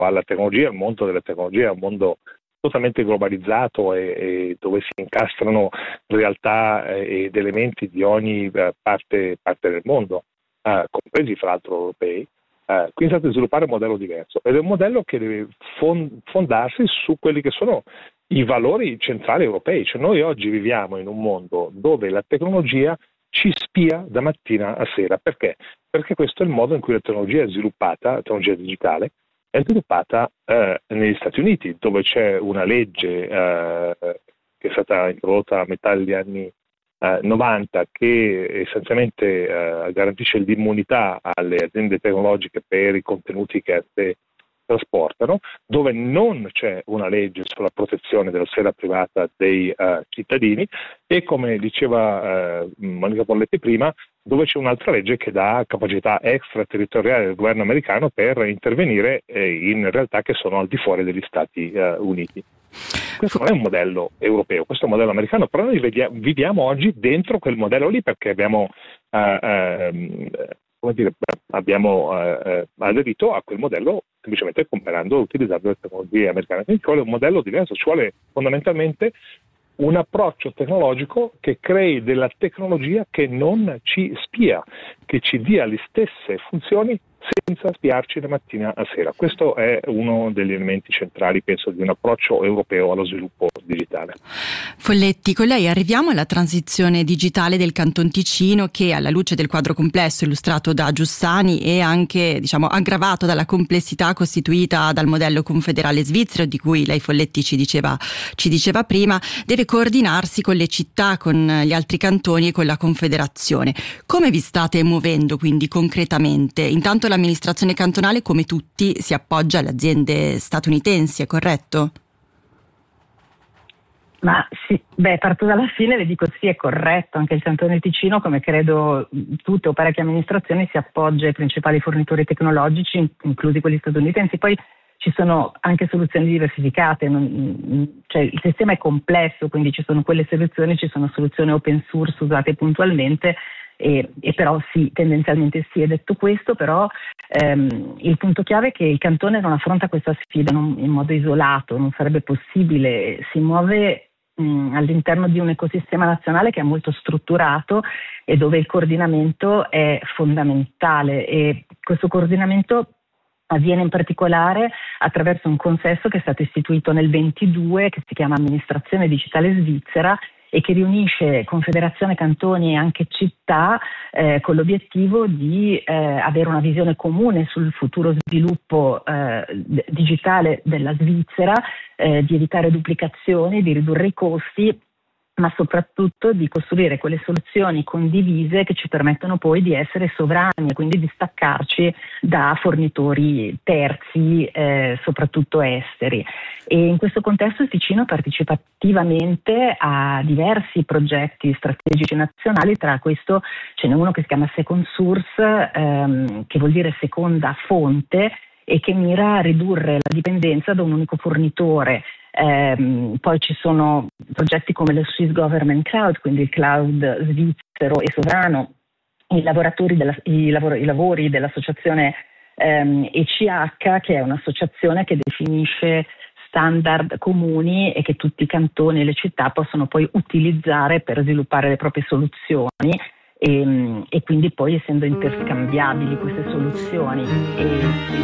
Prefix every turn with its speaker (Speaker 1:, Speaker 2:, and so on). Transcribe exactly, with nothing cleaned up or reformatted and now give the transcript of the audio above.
Speaker 1: alla tecnologia. Il mondo delle tecnologie è un mondo totalmente globalizzato e, e dove si incastrano realtà eh, ed elementi di ogni eh, parte, parte del mondo, eh, compresi fra l'altro europei. Uh, quindi state sviluppare un modello diverso ed è un modello che deve fond- fondarsi su quelli che sono i valori centrali europei. Cioè noi oggi viviamo in un mondo dove la tecnologia ci spia da mattina a sera. Perché? Perché questo è il modo in cui la tecnologia è sviluppata, la tecnologia digitale, è sviluppata uh, negli Stati Uniti, dove c'è una legge uh, che è stata introdotta a metà degli anni Uh, novanta che essenzialmente uh, garantisce l'immunità alle aziende tecnologiche per i contenuti che esse trasportano, dove non c'è una legge sulla protezione della sfera privata dei uh, cittadini e, come diceva uh, Monica Polletti prima, dove c'è un'altra legge che dà capacità extraterritoriali del governo americano per intervenire eh, in realtà che sono al di fuori degli Stati uh, Uniti. Questo non è un modello europeo, questo è un modello americano, però noi vediamo, viviamo oggi dentro quel modello lì perché abbiamo, uh, uh, come dire, abbiamo uh, aderito a quel modello semplicemente comprando e utilizzando le tecnologie americane. Quindi ci vuole un modello diverso, ci vuole fondamentalmente un approccio tecnologico che crei della tecnologia che non ci spia, che ci dia le stesse funzioni senza spiarci da mattina a sera. Questo è uno degli elementi centrali, penso, di un approccio europeo allo sviluppo digitale.
Speaker 2: Folletti, con lei arriviamo alla transizione digitale del Canton Ticino che, alla luce del quadro complesso illustrato da Giussani e anche, diciamo, aggravato dalla complessità costituita dal modello confederale svizzero, di cui lei, Folletti, ci diceva, ci diceva prima, deve coordinarsi con le città, con gli altri cantoni e con la Confederazione. Come vi state muovendo quindi concretamente? Intanto l'amministrazione cantonale, come tutti, si appoggia alle aziende statunitensi, è corretto?
Speaker 3: Ma sì, beh, parto dalla fine, le dico sì, è corretto. Anche il Cantone Ticino, come credo tutte o parecchie amministrazioni, si appoggia ai principali fornitori tecnologici, inclusi quelli statunitensi. Poi ci sono anche soluzioni diversificate, non, cioè il sistema è complesso, quindi ci sono quelle soluzioni, ci sono soluzioni open source usate puntualmente, e, e però sì, tendenzialmente sì. È detto questo, però ehm, il punto chiave è che il Cantone non affronta questa sfida non, in modo isolato, non sarebbe possibile, si muove mh, all'interno di un ecosistema nazionale che è molto strutturato e dove il coordinamento è fondamentale, e questo coordinamento avviene in particolare attraverso un consesso che è stato istituito nel ventidue, che si chiama Amministrazione Digitale Svizzera, e che riunisce Confederazione, cantoni e anche città eh, con l'obiettivo di eh, avere una visione comune sul futuro sviluppo eh, digitale della Svizzera, eh, di evitare duplicazioni, di ridurre i costi, ma soprattutto di costruire quelle soluzioni condivise che ci permettono poi di essere sovrani e quindi di staccarci da fornitori terzi, eh, soprattutto esteri. E in questo contesto il Ticino partecipa attivamente a diversi progetti strategici nazionali, tra questo ce n'è uno che si chiama Second Source, ehm, che vuol dire seconda fonte, e che mira a ridurre la dipendenza da un unico fornitore. Eh, poi ci sono progetti come lo Swiss Government Cloud, quindi il cloud svizzero e sovrano, i, lavoratori della, i, lavori, i lavori dell'associazione ehm, E C H, che è un'associazione che definisce standard comuni e che tutti i cantoni e le città possono poi utilizzare per sviluppare le proprie soluzioni. E, e quindi poi, essendo interscambiabili queste soluzioni e